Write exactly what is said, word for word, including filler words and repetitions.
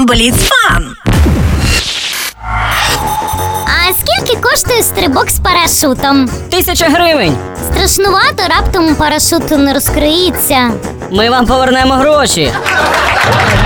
Бліцфан. А скільки коштує стрибок з парашутом? Тисяча гривень. Страшнувато, раптом парашут не розкриється. Ми вам повернемо гроші.